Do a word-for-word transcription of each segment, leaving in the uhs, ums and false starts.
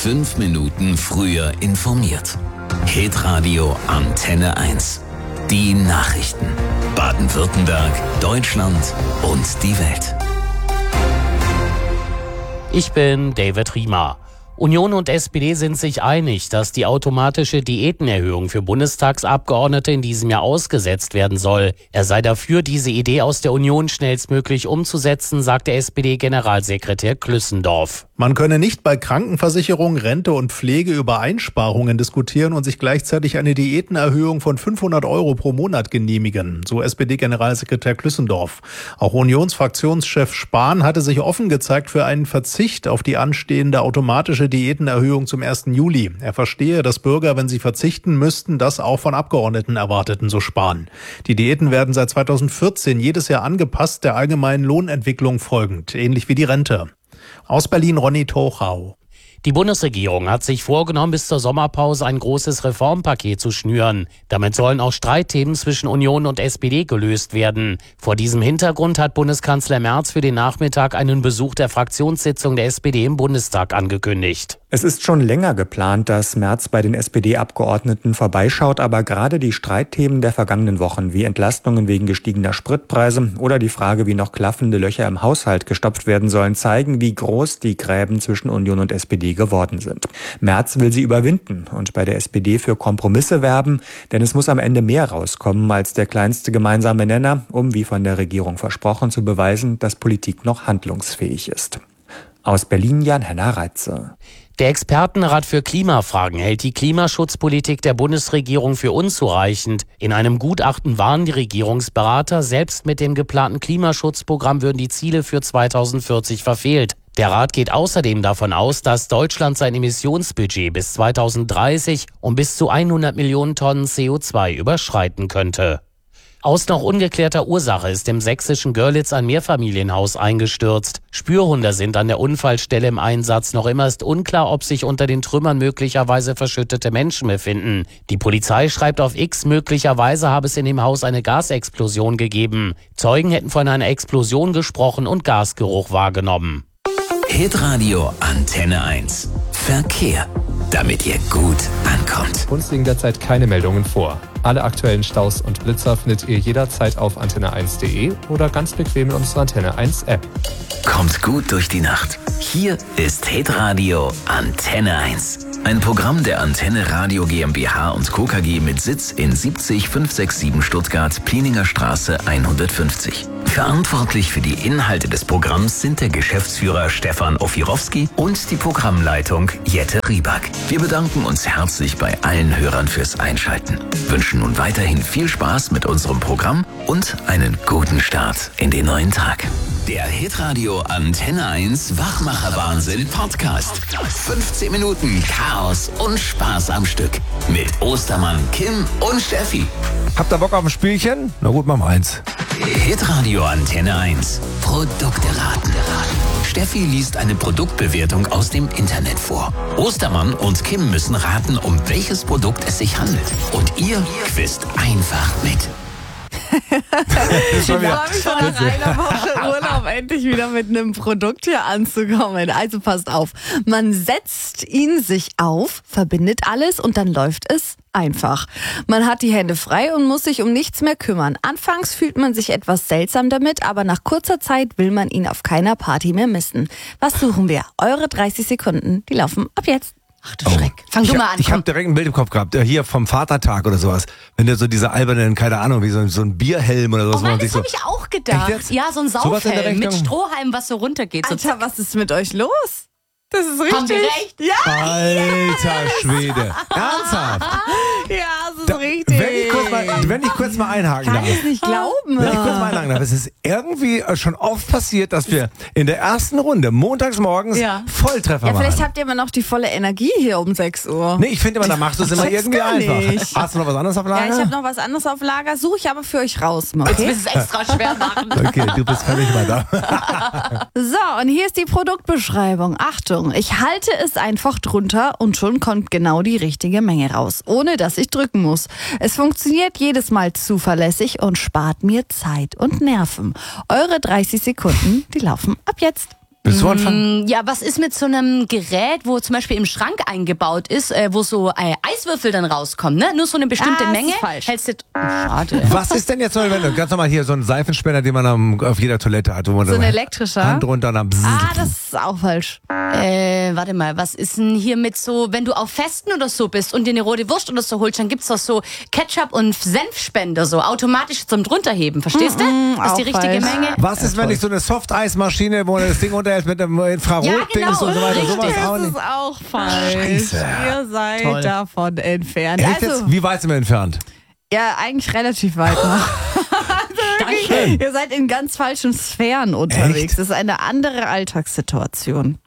Fünf Minuten früher informiert. Hitradio Antenne eins. Die Nachrichten. Baden-Württemberg, Deutschland und die Welt. Ich bin David Riemer. Union und S P D sind sich einig, dass die automatische Diätenerhöhung für Bundestagsabgeordnete in diesem Jahr ausgesetzt werden soll. Er sei dafür, diese Idee aus der Union schnellstmöglich umzusetzen, sagte S P D-Generalsekretär Klüssendorf. Man könne nicht bei Krankenversicherung, Rente und Pflege über Einsparungen diskutieren und sich gleichzeitig eine Diätenerhöhung von fünfhundert Euro pro Monat genehmigen, so S P D-Generalsekretär Klüssendorf. Auch Unionsfraktionschef Spahn hatte sich offen gezeigt für einen Verzicht auf die anstehende automatische Diätenerhöhung zum ersten Juli. Er verstehe, dass Bürger, wenn sie verzichten müssten, das auch von Abgeordneten erwarteten, so Spahn. Die Diäten werden seit zweitausendvierzehn jedes Jahr angepasst, der allgemeinen Lohnentwicklung folgend, ähnlich wie die Rente. Aus Berlin Ronny Tochau. Die Bundesregierung hat sich vorgenommen, bis zur Sommerpause ein großes Reformpaket zu schnüren. Damit sollen auch Streitthemen zwischen Union und S P D gelöst werden. Vor diesem Hintergrund hat Bundeskanzler Merz für den Nachmittag einen Besuch der Fraktionssitzung der S P D im Bundestag angekündigt. Es ist schon länger geplant, dass Merz bei den S P D-Abgeordneten vorbeischaut, aber gerade die Streitthemen der vergangenen Wochen, wie Entlastungen wegen gestiegener Spritpreise oder die Frage, wie noch klaffende Löcher im Haushalt gestopft werden sollen, zeigen, wie groß die Gräben zwischen Union und S P D geworden sind. Merz will sie überwinden und bei der S P D für Kompromisse werben, denn es muss am Ende mehr rauskommen als der kleinste gemeinsame Nenner, um, wie von der Regierung versprochen, zu beweisen, dass Politik noch handlungsfähig ist. Aus Berlin Jan-Henner Reitze. Der Expertenrat für Klimafragen hält die Klimaschutzpolitik der Bundesregierung für unzureichend. In einem Gutachten warnen die Regierungsberater, selbst mit dem geplanten Klimaschutzprogramm würden die Ziele für zweitausendvierzig verfehlt. Der Rat geht außerdem davon aus, dass Deutschland sein Emissionsbudget bis zweitausenddreißig um bis zu hundert Millionen Tonnen C O zwei überschreiten könnte. Aus noch ungeklärter Ursache ist im sächsischen Görlitz ein Mehrfamilienhaus eingestürzt. Spürhunde sind an der Unfallstelle im Einsatz. Noch immer ist unklar, ob sich unter den Trümmern möglicherweise verschüttete Menschen befinden. Die Polizei schreibt auf X, möglicherweise habe es in dem Haus eine Gasexplosion gegeben. Zeugen hätten von einer Explosion gesprochen und Gasgeruch wahrgenommen. Hitradio Antenne eins. Verkehr. Damit ihr gut ankommt. Uns liegen derzeit keine Meldungen vor. Alle aktuellen Staus und Blitzer findet ihr jederzeit auf antenne eins punkt de oder ganz bequem in unserer Antenne eins App. Kommt gut durch die Nacht. Hier ist Hitradio Antenne eins. Ein Programm der Antenne Radio GmbH und Co. K G mit Sitz in siebzig fünfhundertsiebenundsechzig Stuttgart, Plieninger Straße hundertfünfzig. Verantwortlich für die Inhalte des Programms sind der Geschäftsführer Stefan Ofirowski und die Programmleitung Jette Rieback. Wir bedanken uns herzlich bei allen Hörern fürs Einschalten. Wünschen nun weiterhin viel Spaß mit unserem Programm und einen guten Start in den neuen Tag. Der Hitradio Antenne eins Wachmacher-Wahnsinn Podcast. fünfzehn Minuten Chaos und Spaß am Stück. Mit Ostermann, Kim und Steffi. Habt ihr Bock auf ein Spielchen? Na gut, machen wir eins. Hitradio Antenne eins. Produkte raten. Steffi liest eine Produktbewertung aus dem Internet vor. Ostermann und Kim müssen raten, um welches Produkt es sich handelt. Und ihr quizt einfach mit. Ich freue mich schon nach einer Woche Urlaub endlich wieder mit einem Produkt hier anzukommen. Also passt auf, man setzt ihn sich auf, verbindet alles und dann läuft es einfach. Man hat die Hände frei und muss sich um nichts mehr kümmern. Anfangs fühlt man sich etwas seltsam damit, aber nach kurzer Zeit will man ihn auf keiner Party mehr missen. Was suchen wir? Eure dreißig Sekunden, die laufen ab jetzt. Ach du Schreck. Fang ich du hab, mal an. Ich habe direkt ein Bild im Kopf gehabt, hier vom Vatertag oder sowas. Wenn der so diese albernen, keine Ahnung, wie so, so ein Bierhelm oder sowas. Oh Mann, das so, habe ich auch gedacht. Ja, so ein Saufhelm mit Strohhalm, was so runtergeht. So Alter, was ist mit euch los? Das ist richtig. Haben wir recht? Ja! Alter Schwede. Ernsthaft? Ja, das ist Da, richtig. Wenn ich kurz mal, wenn ich kurz mal einhaken Kann darf. ich nicht glauben. Wenn ich kurz mal einhaken darf. Es ist irgendwie schon oft passiert, dass wir in der ersten Runde montags morgens Ja. Volltreffer Ja, machen. vielleicht habt ihr immer noch die volle Energie hier um sechs Uhr. Nee, ich finde immer, da machst du es immer check's irgendwie gar einfach. nicht. Hast du noch was anderes auf Lager? Ja, ich habe noch was anderes auf Lager, suche ich aber für euch raus. Mal, Jetzt okay? willst du es extra schwer machen. Okay, du bist völlig mal da. So, und hier ist die Produktbeschreibung. Achtung, ich halte es einfach drunter und schon kommt genau die richtige Menge raus, ohne dass ich drücken muss. Es funktioniert jedes Mal zuverlässig und spart mir Zeit und Nerven. Eure dreißig Sekunden, die laufen ab jetzt. Willst du anfangen? Ja, was ist mit so einem Gerät, wo zum Beispiel im Schrank eingebaut ist, äh, wo so äh, Eiswürfel dann rauskommen, ne? Nur so eine bestimmte Ah, das Menge. ist falsch. Hältst du... Oh, schade. Was ist denn jetzt so, wenn du ganz normal hier so einen Seifenspender, den man am, auf jeder Toilette hat, wo man So ein dann elektrischer? Hand runter und dann bzzz. Ah, das ist auch falsch. Äh, warte mal, was ist denn hier mit so, wenn du auf Festen oder so bist und dir eine rote Wurst oder so holst, dann gibt's doch so Ketchup- und Senfspender, so automatisch zum drunterheben, verstehst du? Mm, Das ist die auch richtige falsch. Menge. Was ist, wenn ich so eine Softeismaschine, wo man das Ding unterhält mit einem Infrarotdings Ja, genau, und so weiter, richtig. sowas auch Das nicht. ist auch falsch. Scheiße. Ihr seid Toll. davon entfernt. Echt jetzt? Also, Wie weit sind wir entfernt? ja, eigentlich relativ weit noch. Also wirklich, ihr seid in ganz falschen Sphären unterwegs. Echt? Das ist eine andere Alltagssituation.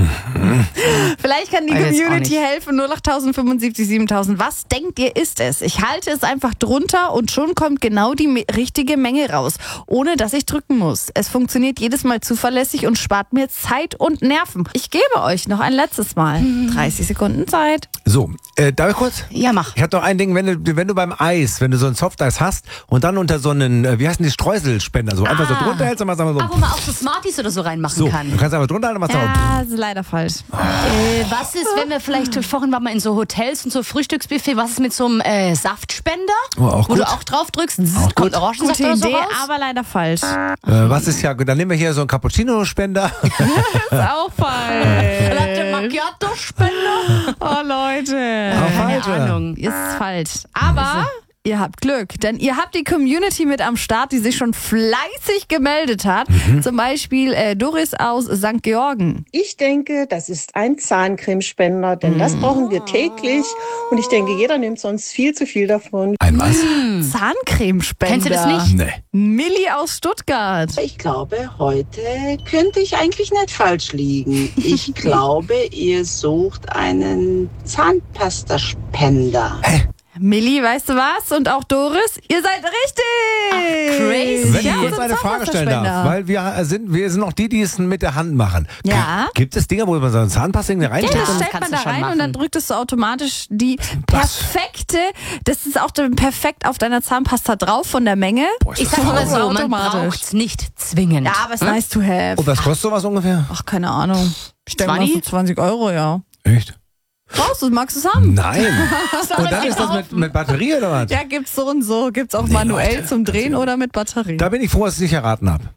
Vielleicht kann die Weiß jetzt auch Community nicht. helfen. null acht fünfundsiebzig siebentausend. Was denkt ihr, ist es? Ich halte es einfach drunter und schon kommt genau die me- richtige Menge raus, ohne dass ich drücken muss. Es funktioniert jedes Mal zuverlässig und spart mir Zeit und Nerven. Ich gebe euch noch ein letztes Mal. dreißig Sekunden Zeit. So, äh, darf ich kurz? Ja, mach. Ich habe noch ein Ding, wenn du, wenn du beim Eis, wenn du so ein Softeis hast und dann unter so einen, äh, wie heißen die, Streuselspender, so einfach so drunter hältst und machst einfach so. Ah, wo man auch so Smarties oder so reinmachen So, kann. du kannst einfach drunter halten und machst einfach. Ja, das ist leider falsch. Äh, was ist, wenn wir vielleicht, vorhin waren wir in so Hotels und so Frühstücksbuffet, was ist mit so einem äh, Saftspender? Oh, auch wo gut. du auch drauf drückst, Auch kommt gut. Orangensaft Gute oder so Idee, raus? aber leider falsch. Äh, was ist ja, dann nehmen wir hier so einen Cappuccino-Spender. Ist auch falsch. Latte Macchiato-Spender? Oh, Leute. Auch falsch, Keine ja. Ahnung. Ist falsch. Aber ihr habt Glück, denn ihr habt die Community mit am Start, die sich schon fleißig gemeldet hat. Zum Beispiel äh, Doris aus Sankt Georgen. Ich denke, das ist ein Zahncremespender, denn das brauchen wir täglich. Und ich denke, jeder nimmt sonst viel zu viel davon. Ein was? Zahncremespender. Kennst du das nicht? Nee. Milli aus Stuttgart. Ich glaube, heute könnte ich eigentlich nicht falsch liegen. Ich glaube, ihr sucht einen Zahnpastaspender. Milli, weißt du was? Und auch Doris, ihr seid richtig. Ach, crazy. Wenn ich Ja, kurz so ein eine Frage stellen darf, Zahnpastaspender. weil wir sind, wir sind noch die, die es mit der Hand machen. Ja. Gibt es Dinger, wo man so einen Zahnpasta Ja, reinsteckt? das das stellt kannst man du da schon rein und dann machen. drückst du automatisch die Was? perfekte, das ist auch dann perfekt auf deiner Zahnpasta drauf von der Menge. Boah, ist Ich das sag mal sauber. so, man Automatisch. braucht's nicht zwingend. Ja, aber es ist nice to have. Und was kostet sowas ungefähr? Ach, keine Ahnung. Ich denke mal so zwanzig? zwanzig Euro, ja. Echt? Brauchst du, magst du es haben? Nein. Und dann ist das mit, mit Batterie oder was? Ja, gibt's so und so. Gibt's auch manuell Leute, zum Drehen oder mit Batterie. Da bin ich froh, dass ich nicht erraten habe.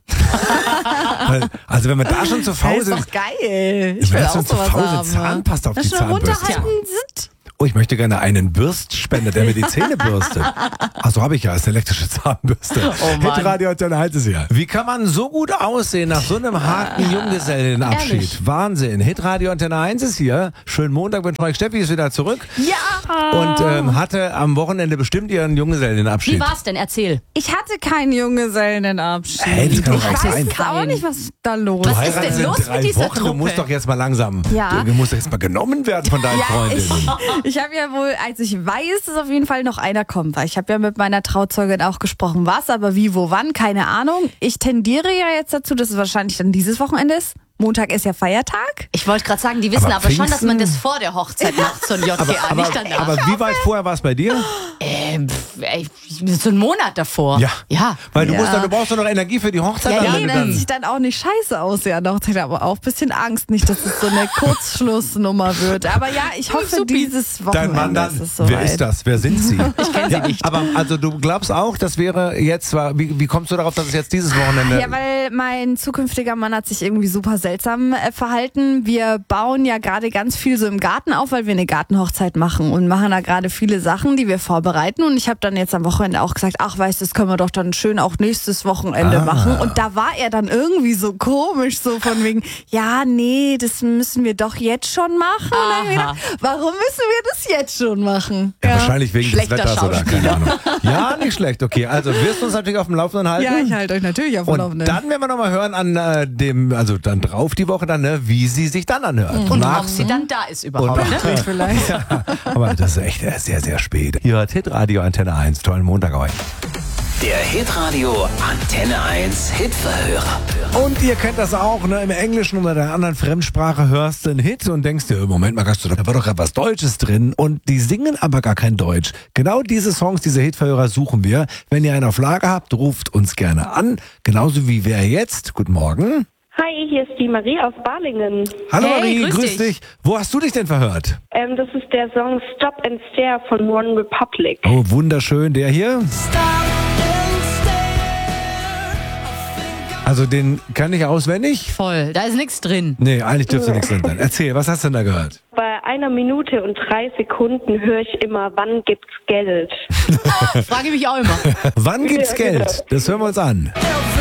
Also wenn wir da schon zu faul ist sind, doch geil. Ich wenn will wir auch schon zu sowas faul haben. sind, Zahnpasta auf Das die schon Zahnbürste. runterhalten. Zit. Oh, ich möchte gerne einen Bürstspender, der mir die Zähne bürstet. Ach so, habe ich ja, ist eine elektrische Zahnbürste. Oh Mann. Hitradio und dann halt es ja. Wie kann man so gut aussehen nach so einem harten Junggesellenabschied? Ehrlich. Wahnsinn. Hitradio Antenne eins ist hier. Schönen Montag, bin ich. Steffi ist wieder zurück Ja. und ähm, hatte am Wochenende bestimmt ihren Junggesellenabschied. Wie war's denn? Erzähl. Ich hatte keinen Junggesellenabschied. Hey, das kann doch ich nicht weiß sein. jetzt auch nicht, was da los Du Was ist heiratest denn in los mit drei dieser Wochen. Du Truppe? musst doch jetzt mal langsam. Ja. Du musst doch jetzt mal genommen werden von deinen Ja, Freundinnen. ich, ich habe ja wohl, also ich weiß, dass auf jeden Fall noch einer kommt, weil ich habe ja mit meiner Trauzeugin auch gesprochen, was, aber wie, wo, wann, keine Ahnung. Ich tendiere ja jetzt dazu, dass es wahrscheinlich dann dieses Wochenende ist. Montag ist ja Feiertag. Ich wollte gerade sagen, die wissen Aber aber, schon, dass Pfingsten? man das vor der Hochzeit macht, so ein J G A, aber, nicht danach. aber wie weit vorher war es bei dir? ähm, pf, ey, so einen Monat davor. Ja. Ja. Weil du Ja. musst doch, du brauchst doch noch Energie für die Hochzeit. Ja, dann, ja, wenn du dass dann- ich dann auch nicht scheiße aussehe an der Hochzeit, aber auch ein bisschen Angst, nicht, dass es so eine Kurzschlussnummer wird. Aber ja, ich hoffe, dieses Wochenende Dein Mann dann, ist es soweit. wer ist das? Wer sind Sie? Ich kenne Sie nicht. Aber also du glaubst auch, das wäre jetzt, wie, wie kommst du darauf, dass es jetzt dieses Wochenende... Ja, weil mein zukünftiger Mann hat sich irgendwie super seltsam äh, verhalten. Wir bauen ja gerade ganz viel so im Garten auf, weil wir eine Gartenhochzeit machen und machen da gerade viele Sachen, die wir vorbereiten. Und ich habe dann jetzt am Wochenende auch gesagt, ach weißt du, das können wir doch dann schön auch nächstes Wochenende Ah. machen. Und da war er dann irgendwie so komisch, so von wegen, ja, nee, das müssen wir doch jetzt schon machen. Und dann hab ich gedacht, warum müssen wir das jetzt schon machen? Ja, wahrscheinlich wegen des Schlechter Wetters oder Schauspieler. keine Ahnung. Ja, nicht schlecht. Okay, also wirst du uns natürlich auf dem Laufenden halten. Ja, ich halte euch natürlich auf dem Und Laufenden. dann werden wir nochmal hören an äh, dem, also dann drauf die Woche dann, ne, wie sie sich dann anhört. Und Nach- ob sie dann da ist überhaupt. Und- Ne? vielleicht. Aber das ist echt äh, sehr, sehr spät. Ihr hört Hitradio Antenne eins. Tollen Montag euch. Der Hitradio Antenne eins Hitverhörer. Und ihr kennt das auch, ne? Im Englischen oder der anderen Fremdsprache hörst du einen Hit und denkst dir, Moment mal, Gast, da war doch gerade was Deutsches drin. Und die singen aber gar kein Deutsch. Genau diese Songs, diese Hitverhörer suchen wir. Wenn ihr einen auf Lager habt, ruft uns gerne an. Genauso wie wer jetzt. Guten Morgen. Hi, hier ist die Marie aus Balingen. Hallo Hey, Marie, grüß grüß dich. dich. Wo hast du dich denn verhört? Ähm, das ist der Song Stop and Stare von One Republic. Oh, wunderschön. Der hier? Also den kann ich auswendig? Voll, da ist nichts drin. Nee, eigentlich dürfte nichts drin sein. Erzähl, was hast du denn da gehört? Bei einer Minute und drei Sekunden höre ich immer, wann gibt's Geld? Frage mich auch immer. Wann gibt's Ja, genau. Geld? Das hören wir uns an.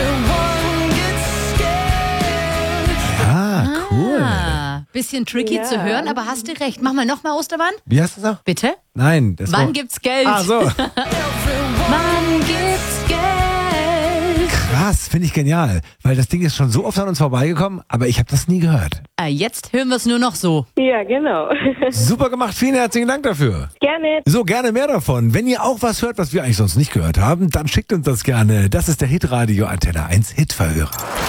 Ja, cool. Ah, bisschen tricky Ja. zu hören, aber hast du recht. Mach mal nochmal Ostermann. Wie hast du das? Bitte? Nein, das Wann war... gibt's Geld? Ah, so. Wann gibt's Geld? Krass, finde ich genial. Weil das Ding ist schon so oft an uns vorbeigekommen, aber ich habe das nie gehört. Ah, jetzt hören wir es nur noch so. Ja, genau. Super gemacht, vielen herzlichen Dank dafür. Gerne. So, gerne mehr davon. Wenn ihr auch was hört, was wir eigentlich sonst nicht gehört haben, dann schickt uns das gerne. Das ist der Hitradio Antenne eins Hitverhörer.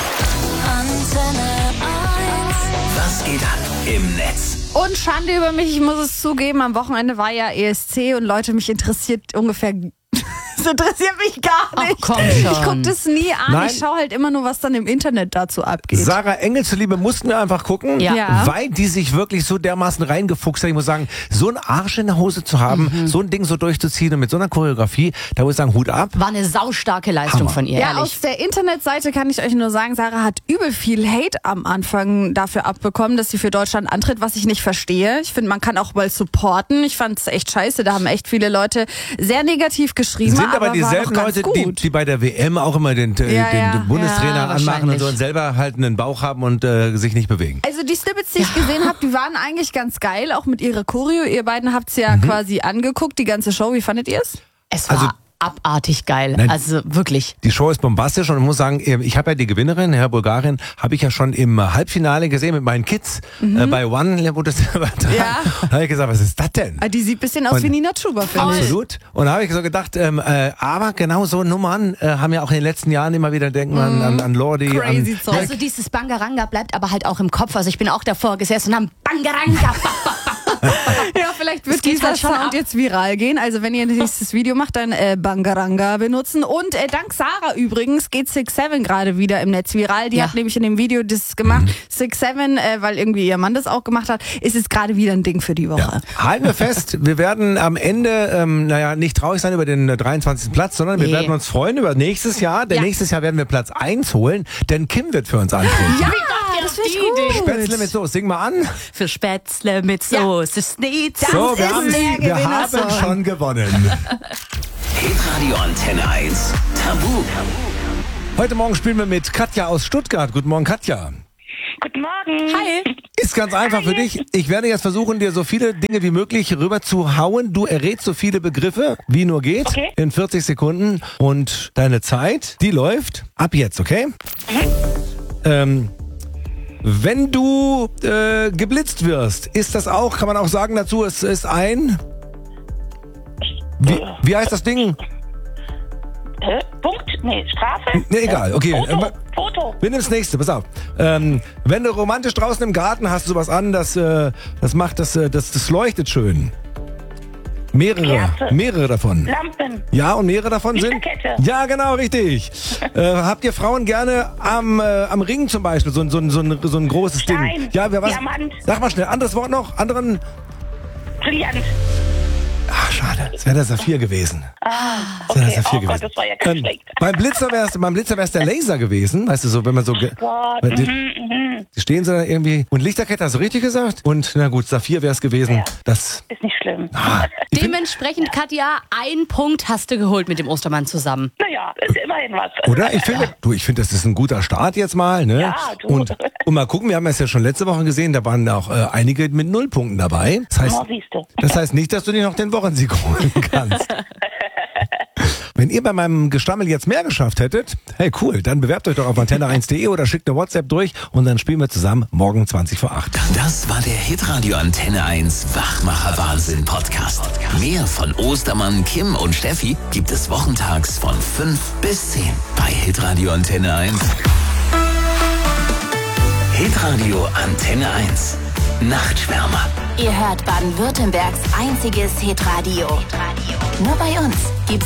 Was geht ab im Netz? Und Schande über mich, ich muss es zugeben, am Wochenende war ja E S C und Leute, mich interessiert ungefähr... Das interessiert mich gar Ach, nicht. komm Ich schon. gucke das nie an. Nein. Ich schaue halt immer nur, was dann im Internet dazu abgeht. Sarah Engel zuliebe mussten wir einfach gucken, Ja. Ja. weil die sich wirklich so dermaßen reingefuchst hat. Ich muss sagen, so einen Arsch in der Hose zu haben, Mhm. so ein Ding so durchzuziehen und mit so einer Choreografie, da muss ich sagen, Hut ab. War eine saustarke Leistung Hammer. von ihr, Ja, ehrlich. aus der Internetseite kann ich euch nur sagen, Sarah hat übel viel Hate am Anfang dafür abbekommen, dass sie für Deutschland antritt, was ich nicht verstehe. Ich finde, man kann auch mal supporten. Ich fand es echt scheiße. Da haben echt viele Leute sehr negativ geschrieben. Sind aber, war dieselben doch ganz Leute, die, gut. die bei der W M auch immer den, den, Ja, ja, den Bundestrainer ja, anmachen und so wahrscheinlich. und selber halt einen Bauch haben und äh, sich nicht bewegen. Also die Snippets, die ich gesehen habe, die waren eigentlich ganz geil, auch mit ihrer Choreo. Ihr beiden habt's ja quasi angeguckt, die ganze Show. Wie fandet ihr es? Es war Also- abartig geil. Nein. Also wirklich. Die Show ist bombastisch und ich muss sagen, ich habe ja die Gewinnerin, Herr Bulgarien, habe ich ja schon im Halbfinale gesehen mit meinen Kids äh, bei One, wo das übertragen. Ja. Da habe ich gesagt, was ist das denn? Ah, die sieht ein bisschen aus Und- wie Nina Chuba, finde ich. Absolut. Und da habe ich so gedacht, ähm, äh, aber genau so Nummern äh, haben ja auch in den letzten Jahren immer wieder denken an, an, an Lordi. Crazy an, Zeug. Also dieses Bangaranga bleibt aber halt auch im Kopf. Also ich bin auch davor gesessen und haben Bangaranga. Ja, vielleicht wird Es geht dieser halt schon Sound ab. jetzt viral gehen. Also wenn ihr dieses Video macht, dann äh, Bangaranga benutzen. Und äh, dank Sarah übrigens geht six seven gerade wieder im Netz viral. Die Ja. hat nämlich in dem Video das gemacht. six seven, äh, weil irgendwie ihr Mann das auch gemacht hat, ist es gerade wieder ein Ding für die Woche. Ja. Halten wir fest, wir werden am Ende, ähm, naja, nicht traurig sein über den äh, dreiundzwanzigsten Platz, sondern wir Nee. werden uns freuen über nächstes Jahr. Denn Ja. nächstes Jahr werden wir Platz eins holen, denn Kim wird für uns antreten. Ja, das finde ich gut. Spätzle mit Soße, sing mal an. Für Spätzle mit Soße Schnitzel. So, wir ist haben, der wir haben Gewinnersong. schon gewonnen. Hitradio Antenne eins. Tabu. Heute Morgen spielen wir mit Katja aus Stuttgart. Guten Morgen, Katja. Guten Morgen. Hi. Ist ganz einfach für dich. Ich werde jetzt versuchen, dir so viele Dinge wie möglich rüber zu hauen. Du errätst so viele Begriffe, wie nur geht, Okay. in vierzig Sekunden. Und deine Zeit, die läuft ab jetzt, okay? Ähm, wenn du äh, geblitzt wirst, ist das auch, kann man auch sagen dazu, es ist ein... Wie, wie heißt das Ding? Äh, Punkt? Nee, Strafe? Ne, egal, okay. Foto. Äh, Foto. Wir nehmen das nächste, pass auf. Ähm, wenn du romantisch draußen im Garten hast, sowas an, das, äh, das macht das, äh, das, das leuchtet schön. Mehrere, Kerze. mehrere davon. Lampen. Ja, und mehrere davon sind? Lichterkette. Ja, genau, richtig. äh, habt ihr Frauen gerne am, äh, am Ring zum Beispiel, so, ein- so, ein- so, ein- so ein großes Stein. Ding? Ja, wer was? Diamant. Sag mal schnell, anderes Wort noch, anderen... Brillant. Ach, schade, es wäre der Saphir gewesen. Ah, Das wäre okay. der Saphir Oh gewesen. Gott, das war ja ganz Ähm, schlecht. beim Blitzer wäre es beim Blitzer wär's der Laser gewesen, weißt du, so, wenn man so... ge- Gott. weil die, Mhm, mhm. die stehen so da irgendwie... Und Lichterkette, hast du richtig gesagt? Und, na gut, Saphir wäre es gewesen. Ja. Das... Ist nicht schlimm. Ah, ich find, Dementsprechend, Katja, ein Punkt hast du geholt mit dem Ostermann zusammen. Naja, ist immerhin was. oder? Ich finde, du, ich finde, das ist ein guter Start jetzt mal, ne? Ja, du. Und, und mal gucken, wir haben es ja schon letzte Woche gesehen, da waren auch äh, einige mit Nullpunkten dabei. Das heißt, Oh, siehst du. das heißt nicht, dass du dir noch den Wochensieg holen kannst. Wenn ihr bei meinem Gestammel jetzt mehr geschafft hättet, hey cool, dann bewerbt euch doch auf antenne eins punkt de oder schickt eine WhatsApp durch und dann spielen wir zusammen morgen zwanzig vor acht. Das war der Hitradio Antenne eins Wachmacher Wahnsinn Podcast. Mehr von Ostermann, Kim und Steffi gibt es wochentags von fünf bis zehn bei Hitradio Antenne eins. Hitradio Antenne eins. Nachtschwärmer. Ihr hört Baden-Württembergs einziges Hitradio. Nur bei uns gibt's